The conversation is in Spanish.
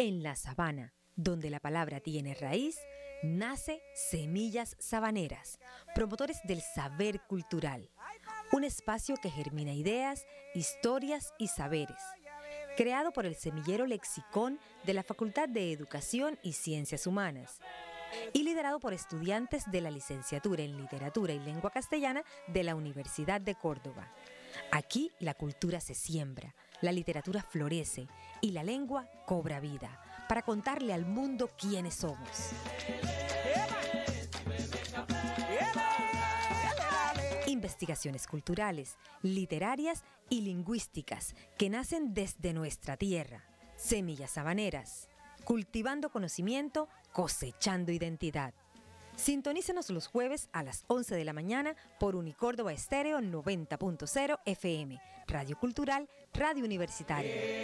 En la sabana, donde la palabra tiene raíz, nace Semillas Sabaneras, promotores del saber cultural. Un espacio que germina ideas, historias y saberes. Creado por el Semillero Lexicón de la Facultad de Educación y Ciencias Humanas y liderado por estudiantes de la Licenciatura en Literatura y Lengua Castellana de la Universidad de Córdoba. Aquí la cultura se siembra, la literatura florece y la lengua cobra vida para contarle al mundo quiénes somos. Investigaciones culturales, literarias y lingüísticas que nacen desde nuestra tierra. Semillas Sabaneras. Cultivando conocimiento, cosechando identidad. Sintonícenos los jueves a las 11 de la mañana por Unicórdoba Estéreo 90.0 FM, Radio Cultural, Radio Universitaria.